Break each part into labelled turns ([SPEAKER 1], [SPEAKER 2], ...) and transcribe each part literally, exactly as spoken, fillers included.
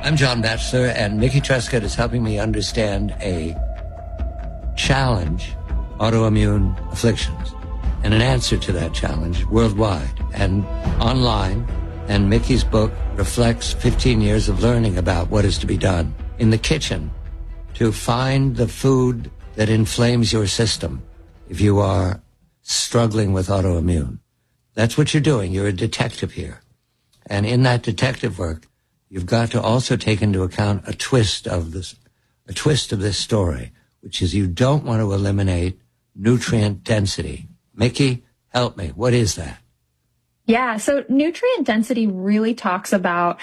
[SPEAKER 1] I'm John Batchelor, and Mickey Trescott is helping me understand a challenge, autoimmune afflictions, and an answer to that challenge worldwide and online. And Mickey's book reflects fifteen years of learning about what is to be done in the kitchen to find the food that inflames your system if you are struggling with autoimmune. That's what you're doing. You're a detective here. And in that detective work, you've got to also take into account a twist of this, a twist of this story, which is you don't want to eliminate nutrient density. Mickey, help me. What is that?
[SPEAKER 2] Yeah, so nutrient density really talks about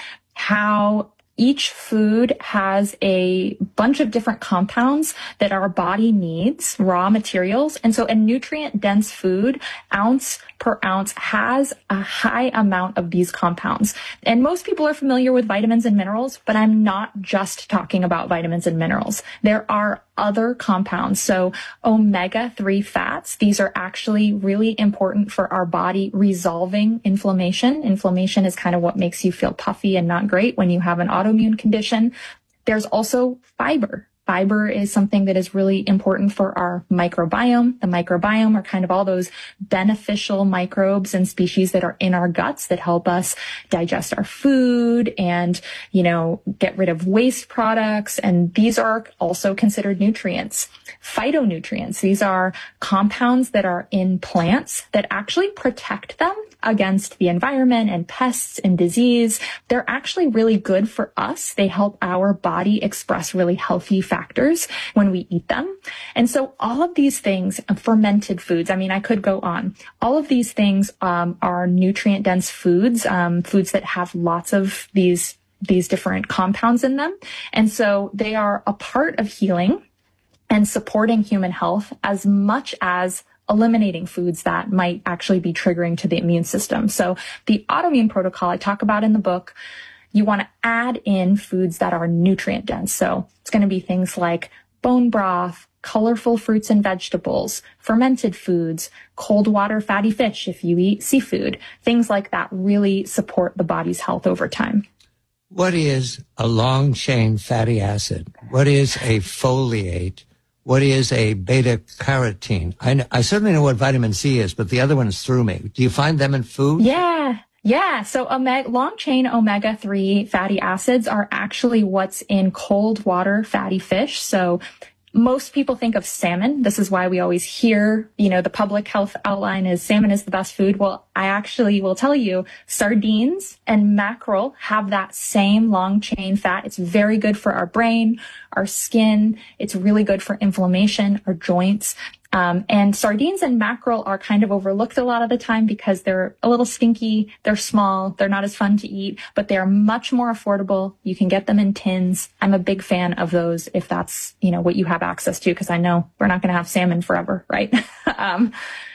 [SPEAKER 2] how each food has a bunch of different compounds that our body needs, raw materials. And so a nutrient-dense food, ounce per ounce, has a high amount of these compounds. And most people are familiar with vitamins and minerals, but I'm not just talking about vitamins and minerals. There are other compounds. So omega three fats, these are actually really important for our body resolving inflammation. Inflammation is kind of what makes you feel puffy and not great when you have an autoimmune condition. There's also fiber. Fiber is something that is really important for our microbiome. The microbiome are kind of all those beneficial microbes and species that are in our guts that help us digest our food and, you know, get rid of waste products. And these are also considered nutrients. Phytonutrients, these are compounds that are in plants that actually protect them against the environment and pests and disease. They're actually really good for us. They help our body express really healthy factors when we eat them. And so all of these things, fermented foods, I mean, I could go on. All of these things um, are nutrient-dense foods, um, foods that have lots of these, these different compounds in them. And so they are a part of healing and supporting human health as much as eliminating foods that might actually be triggering to the immune system. So the autoimmune protocol I talk about in the book, you want to add in foods that are nutrient dense. So it's going to be things like bone broth, colorful fruits and vegetables, fermented foods, cold water fatty fish if you eat seafood. Things like that really support the body's health over time.
[SPEAKER 1] What is a long chain fatty acid? What is a foliate? What is a beta-carotene? I, I certainly know what vitamin C is, but the other ones threw me. Do you find them in food?
[SPEAKER 2] Yeah. Yeah. So omega, long-chain omega three fatty acids are actually what's in cold water fatty fish. So most people think of salmon. This is why we always hear, you know, the public health outline is salmon is the best food. Well, I actually will tell you sardines and mackerel have that same long chain fat. It's very good for our brain, our skin. It's really good for inflammation, our joints. Um, and sardines and mackerel are kind of overlooked a lot of the time because they're a little stinky, they're small, they're not as fun to eat, but they're much more affordable. You can get them in tins. I'm a big fan of those if that's, you know, what you have access to, because I know we're not going to have salmon forever, right? um,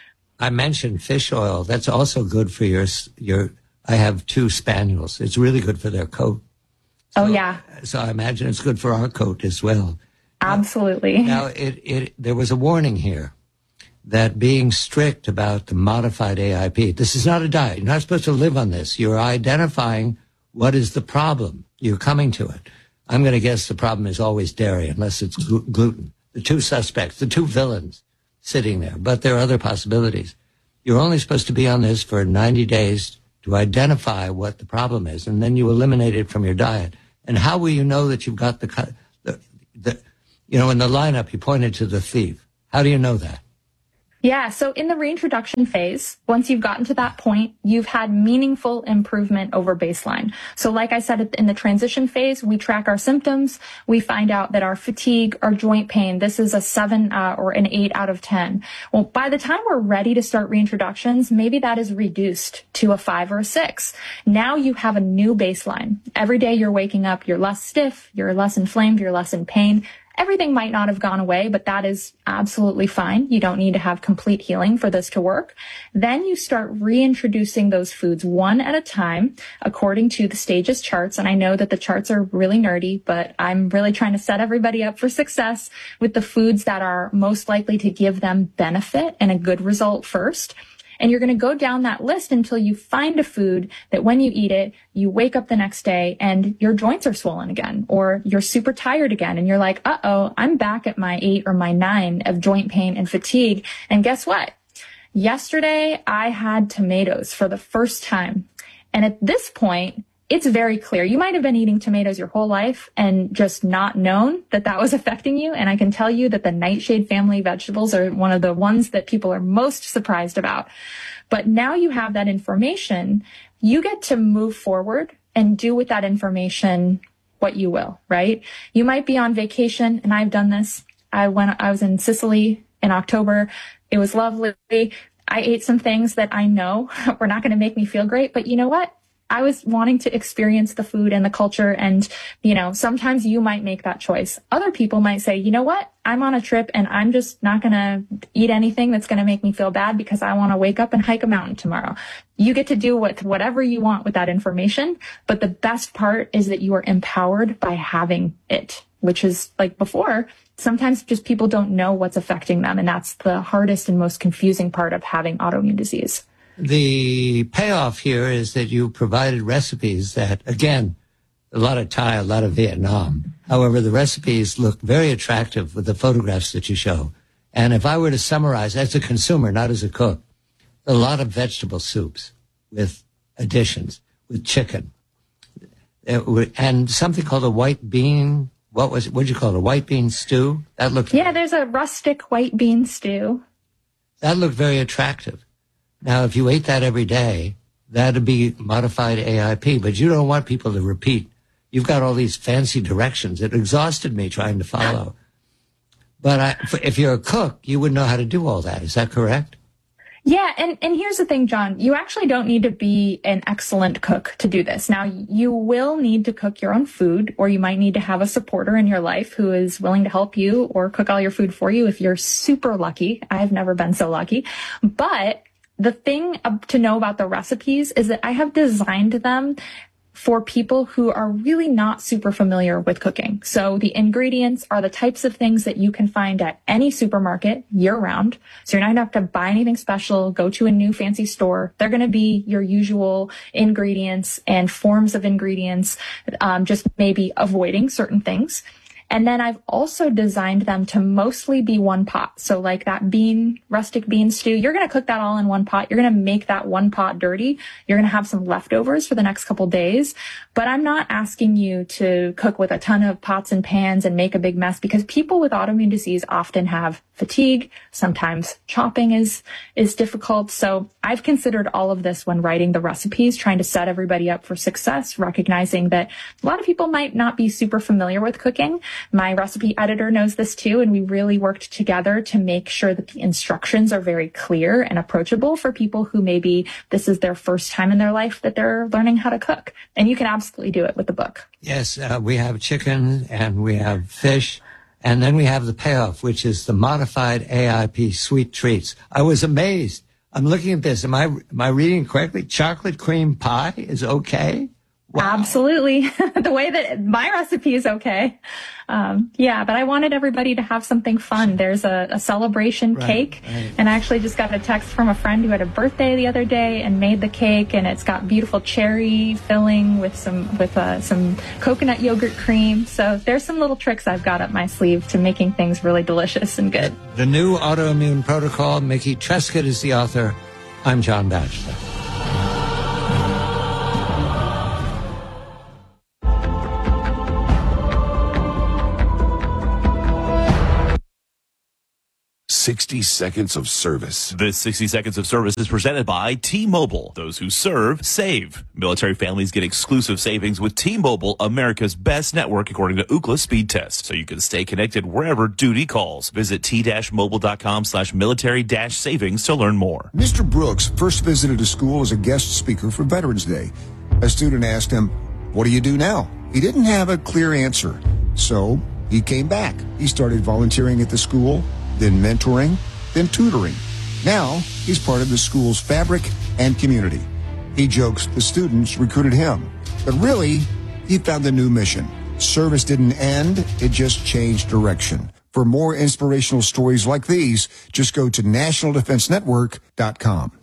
[SPEAKER 1] I mentioned fish oil. That's also good for your, your, I have two spaniels. It's really good for their coat. So,
[SPEAKER 2] oh, yeah.
[SPEAKER 1] So I imagine it's good for our coat as well.
[SPEAKER 2] Absolutely.
[SPEAKER 1] Now, it, it, there was a warning here that being strict about the modified A I P, this is not a diet. You're not supposed to live on this. You're identifying what is the problem. You're coming to it. I'm going to guess the problem is always dairy, unless it's gl- gluten. The two suspects, the two villains sitting there. But there are other possibilities. You're only supposed to be on this for ninety days to identify what the problem is, and then you eliminate it from your diet. And how will you know that you've got the, the, the you know, in the lineup, you pointed to the thief. How do you know that?
[SPEAKER 2] Yeah. So in the reintroduction phase, once you've gotten to that point, you've had meaningful improvement over baseline. So like I said, in the transition phase, we track our symptoms. We find out that our fatigue, our joint pain, this is a seven uh, or an eight out of ten. Well, by the time we're ready to start reintroductions, maybe that is reduced to a five or a six. Now you have a new baseline. Every day you're waking up, you're less stiff, you're less inflamed, you're less in pain. Everything might not have gone away, but that is absolutely fine. You don't need to have complete healing for this to work. Then you start reintroducing those foods one at a time according to the stages charts. And I know that the charts are really nerdy, but I'm really trying to set everybody up for success with the foods that are most likely to give them benefit and a good result first. And you're going to go down that list until you find a food that when you eat it, you wake up the next day and your joints are swollen again, or you're super tired again. And you're like, uh-oh, I'm back at my eight or my nine of joint pain and fatigue. And guess what? Yesterday, I had tomatoes for the first time. And at this point, it's very clear. You might have been eating tomatoes your whole life and just not known that that was affecting you. And I can tell you that the nightshade family vegetables are one of the ones that people are most surprised about. But now you have that information, you get to move forward and do with that information what you will, right? You might be on vacation, and I've done this. I went, I was in Sicily in October. It was lovely. I ate some things that I know were not going to make me feel great, but you know what? I was wanting to experience the food and the culture. And, you know, sometimes you might make that choice. Other people might say, you know what? I'm on a trip and I'm just not going to eat anything that's going to make me feel bad because I want to wake up and hike a mountain tomorrow. You get to do with whatever you want with that information. But the best part is that you are empowered by having it, which is like before. Sometimes just people don't know what's affecting them. And that's the hardest and most confusing part of having autoimmune disease.
[SPEAKER 1] The payoff here is that you provided recipes that, again, a lot of Thai, a lot of Vietnam. However, the recipes look very attractive with the photographs that you show. And if I were to summarize, as a consumer, not as a cook, a lot of vegetable soups with additions, with chicken, and something called a white bean. What was it? What did you call it? A white bean stew? That looked.
[SPEAKER 2] Yeah, there's a rustic white bean stew.
[SPEAKER 1] That looked very attractive. Now, if you ate that every day, that'd be modified A I P, but you don't want people to repeat. You've got all these fancy directions. It exhausted me trying to follow. But I, if you're a cook, you would know how to do all that. Is that correct?
[SPEAKER 2] Yeah, and, and here's the thing, John. You actually don't need to be an excellent cook to do this. Now, you will need to cook your own food, or you might need to have a supporter in your life who is willing to help you or cook all your food for you if you're super lucky. I've never been so lucky. But the thing to know about the recipes is that I have designed them for people who are really not super familiar with cooking. So the ingredients are the types of things that you can find at any supermarket year round. So you're not going to have to buy anything special, go to a new fancy store. They're going to be your usual ingredients and forms of ingredients, um, just maybe avoiding certain things. And then I've also designed them to mostly be one pot. So like that bean, rustic bean stew, you're going to cook that all in one pot. You're going to make that one pot dirty. You're going to have some leftovers for the next couple days. But I'm not asking you to cook with a ton of pots and pans and make a big mess, because people with autoimmune disease often have fatigue. Sometimes chopping is, is difficult. So I've considered all of this when writing the recipes, trying to set everybody up for success, recognizing that a lot of people might not be super familiar with cooking. My recipe editor knows this too, and we really worked together to make sure that the instructions are very clear and approachable for people who maybe this is their first time in their life that they're learning how to cook. And you can absolutely do it with the book.
[SPEAKER 1] Yes, uh, we have chicken and we have fish, and then we have the payoff, which is the modified A I P sweet treats. I was amazed. I'm looking at this. Am I am I reading correctly? Chocolate cream pie is okay? Wow.
[SPEAKER 2] Absolutely. The way that my recipe is okay. Um, yeah, but I wanted everybody to have something fun. There's a, a celebration
[SPEAKER 1] right,
[SPEAKER 2] cake.
[SPEAKER 1] Right.
[SPEAKER 2] And I actually just got a text from a friend who had a birthday the other day and made the cake. And it's got beautiful cherry filling with some, with uh, some coconut yogurt cream. So there's some little tricks I've got up my sleeve to making things really delicious and good.
[SPEAKER 1] The New Autoimmune Protocol. Mickey Trescott is the author. I'm John Batchelor.
[SPEAKER 3] sixty seconds of service.
[SPEAKER 4] This sixty seconds of service is presented by T-Mobile. Those who serve, save. Military families get exclusive savings with T-Mobile, America's best network according to Ookla speed test. So you can stay connected wherever duty calls. Visit t-mobile.com slash military dash savings to learn more.
[SPEAKER 5] Mister Brooks first visited a school as a guest speaker for Veterans Day. A student asked him, "What do you do now?" He didn't have a clear answer. So he came back. He started volunteering at the school, then mentoring, then tutoring. Now, he's part of the school's fabric and community. He jokes the students recruited him. But really, he found a new mission. Service didn't end, it just changed direction. For more inspirational stories like these, just go to national defense network dot com.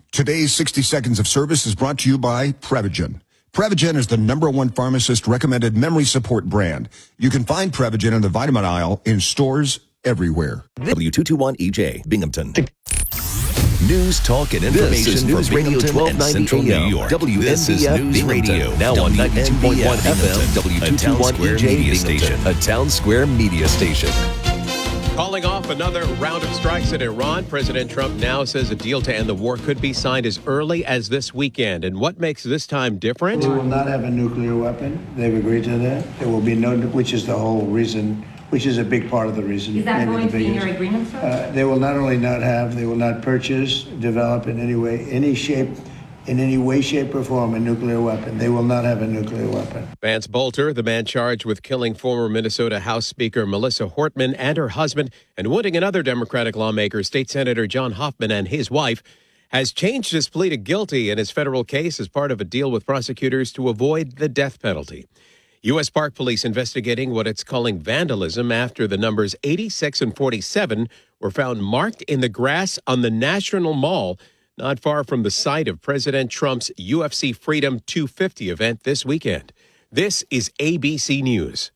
[SPEAKER 5] Today's sixty Seconds of Service is brought to you by Prevagen. Prevagen is the number one pharmacist-recommended memory support brand. You can find Prevagen in the vitamin aisle in stores everywhere.
[SPEAKER 6] W two twenty-one E J, Binghamton. News, talk, and information
[SPEAKER 7] this is News
[SPEAKER 6] from
[SPEAKER 7] Radio
[SPEAKER 6] Binghamton
[SPEAKER 7] twelve
[SPEAKER 6] and
[SPEAKER 7] ninety
[SPEAKER 6] Central
[SPEAKER 7] A M.
[SPEAKER 6] New York.
[SPEAKER 7] W N B F
[SPEAKER 6] This is News Radio, now on ninety-two point one F M, W two twenty-one E J Binghamton, a Town Square media station.
[SPEAKER 8] Calling off another round of strikes in Iran, President Trump now says a deal to end the war could be signed as early as this weekend. And what makes this time different?
[SPEAKER 9] They will not have a nuclear weapon. They've agreed to that. There will be no, which is the whole reason, which is a big part of the reason.
[SPEAKER 10] Is that
[SPEAKER 9] maybe
[SPEAKER 10] going
[SPEAKER 9] the
[SPEAKER 10] to be in
[SPEAKER 9] biggest.
[SPEAKER 10] your agreement, sir?
[SPEAKER 9] Uh, they will not only not have, they will not purchase, develop in any way, any shape, in any way, shape, or form a nuclear weapon. They will not have a nuclear weapon.
[SPEAKER 8] Vance Bolter, the man charged with killing former Minnesota House Speaker Melissa Hortman and her husband and wounding another Democratic lawmaker, State Senator John Hoffman, and his wife, has changed his plea to guilty in his federal case as part of a deal with prosecutors to avoid the death penalty. U S. Park Police investigating what it's calling vandalism after the numbers eighty-six and forty-seven were found marked in the grass on the National Mall, not far from the site of President Trump's U F C Freedom two fifty event this weekend. This is A B C News.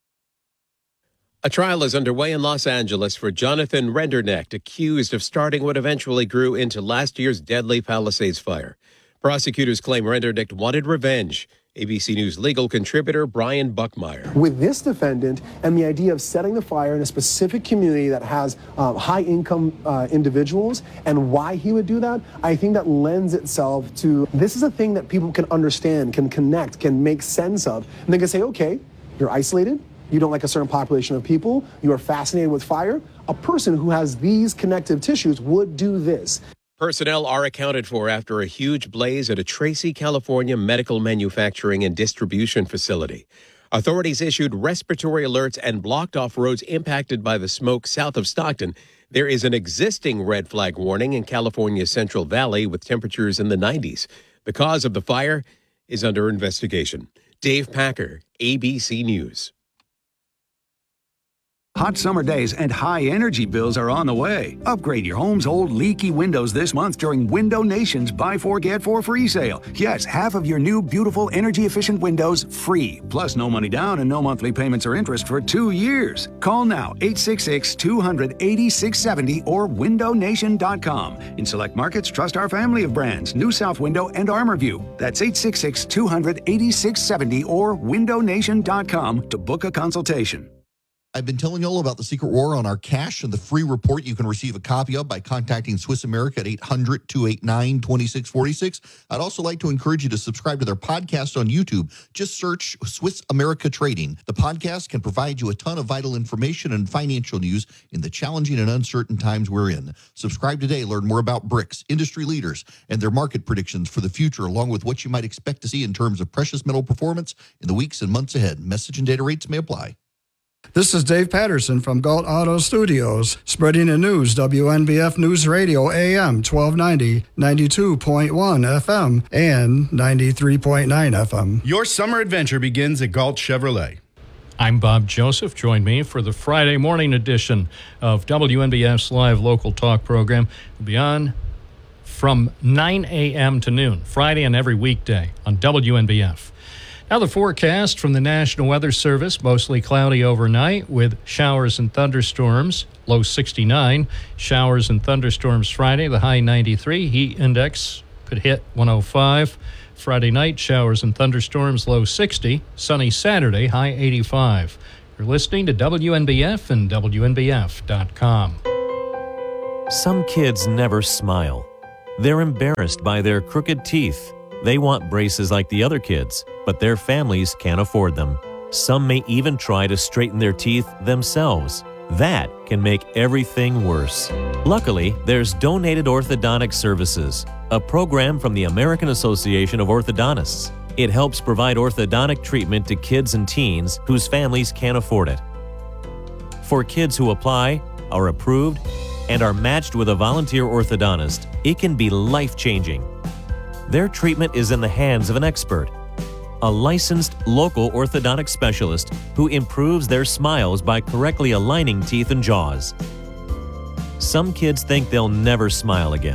[SPEAKER 8] A trial is underway in Los Angeles for Jonathan Rendernecht, accused of starting what eventually grew into last year's deadly Palisades fire. Prosecutors claim Rendernecht wanted revenge. A B C News legal contributor Brian Buckmeyer.
[SPEAKER 11] With this defendant and the idea of setting the fire in a specific community that has uh, high-income uh, individuals and why he would do that, I think that lends itself to, this is a thing that people can understand, can connect, can make sense of. And they can say, okay, you're isolated, you don't like a certain population of people, you are fascinated with fire. A person who has these connective tissues would do this.
[SPEAKER 8] Personnel are accounted for after a huge blaze at a Tracy, California medical manufacturing and distribution facility. Authorities issued respiratory alerts and blocked off roads impacted by the smoke south of Stockton. There is an existing red flag warning in California's Central Valley with temperatures in the nineties. The cause of the fire is under investigation. Dave Packer, A B C News.
[SPEAKER 12] Hot summer days and high energy bills are on the way. Upgrade your home's old leaky windows this month during Window Nation's Buy Four Get Four free sale. Yes, half of your new beautiful energy efficient windows free. Plus no money down and no monthly payments or interest for two years. Call now eight six six, two hundred, eighty-six seventy or window nation dot com. In select markets, trust our family of brands, New South Window and ArmorView. That's eight six six, two hundred, eighty-six seventy or window nation dot com to book a consultation.
[SPEAKER 13] I've been telling you all about the Secret War on our cash and the free report you can receive a copy of by contacting Swiss America at eight hundred, two eight nine, two six four six. I'd also like to encourage you to subscribe to their podcast on YouTube. Just search Swiss America Trading. The podcast can provide you a ton of vital information and financial news in the challenging and uncertain times we're in. Subscribe today. Learn more about B R I C S, industry leaders, and their market predictions for the future, along with what you might expect to see in terms of precious metal performance in the weeks and months ahead. Message and data rates may apply.
[SPEAKER 14] This is Dave Patterson from Galt Auto Studios, spreading the news, W N B F News Radio A M twelve ninety, ninety-two point one F M, and ninety-three point nine F M.
[SPEAKER 15] Your summer adventure begins at Galt Chevrolet.
[SPEAKER 16] I'm Bob Joseph. Join me for the Friday morning edition of W N B F's live local talk program. We'll be on from nine a.m. to noon, Friday and every weekday on W N B F. Now the forecast from the National Weather Service, mostly cloudy overnight with showers and thunderstorms, low sixty-nine. Showers and thunderstorms Friday, the high ninety-three. Heat index could hit one oh five. Friday night, showers and thunderstorms, low sixty. Sunny Saturday, high eighty-five. You're listening to W N B F and W N B F dot com.
[SPEAKER 17] Some kids never smile. They're embarrassed by their crooked teeth. They want braces like the other kids, but their families can't afford them. Some may even try to straighten their teeth themselves. That can make everything worse. Luckily, there's Donated Orthodontic Services, a program from the American Association of Orthodontists. It helps provide orthodontic treatment to kids and teens whose families can't afford it. For kids who apply, are approved, and are matched with a volunteer orthodontist, it can be life-changing. Their treatment is in the hands of an expert, a licensed local orthodontic specialist who improves their smiles by correctly aligning teeth and jaws. Some kids think they'll never smile again,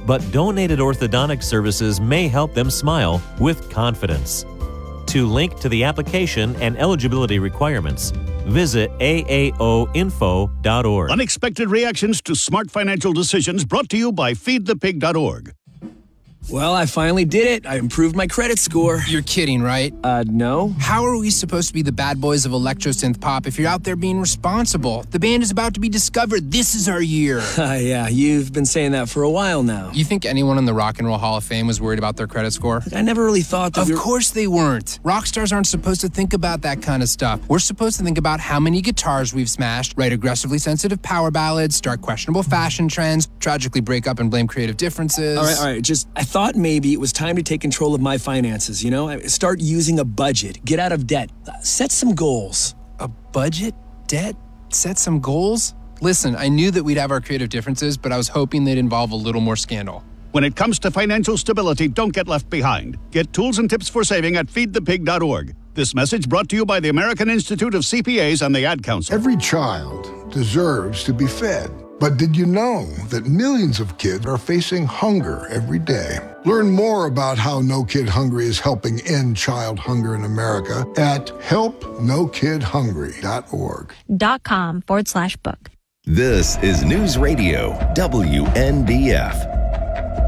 [SPEAKER 17] but donated orthodontic services may help them smile with confidence. To link to the application and eligibility requirements, visit A A O info dot org.
[SPEAKER 7] Unexpected reactions to smart financial decisions brought to you by feed the pig dot org.
[SPEAKER 10] Well, I finally did it. I improved my credit score.
[SPEAKER 18] You're kidding, right?
[SPEAKER 10] Uh, no.
[SPEAKER 18] How are we supposed to be the bad boys of electro-synth pop if you're out there being responsible? The band is about to be discovered. This is our year.
[SPEAKER 10] Uh, yeah, you've been saying that for a while now.
[SPEAKER 18] You think anyone in the Rock and Roll Hall of Fame was worried about their credit score?
[SPEAKER 10] I never really thought that.
[SPEAKER 18] Of
[SPEAKER 10] we were...
[SPEAKER 18] course they weren't. Rock stars aren't supposed to think about that kind of stuff. We're supposed to think about how many guitars we've smashed, write aggressively sensitive power ballads, start questionable fashion trends, tragically break up and blame creative differences.
[SPEAKER 10] All right, all right. Just, I thought maybe it was time to take control of my finances, you know? Start using a budget. Get out of debt. Set some goals.
[SPEAKER 18] A budget? Debt? Set some goals? Listen, I knew that we'd have our creative differences, but I was hoping they'd involve a little more scandal.
[SPEAKER 7] When it comes to financial stability, don't get left behind. Get tools and tips for saving at feed the pig dot org. This message brought to you by the American Institute of C P As and the Ad Council.
[SPEAKER 19] Every child deserves to be fed. But did you know that millions of kids are facing hunger every day? Learn more about how No Kid Hungry is helping end child hunger in America at help no kid hungry dot org.
[SPEAKER 20] Dot com forward slash book.
[SPEAKER 6] This is News Radio W N B F.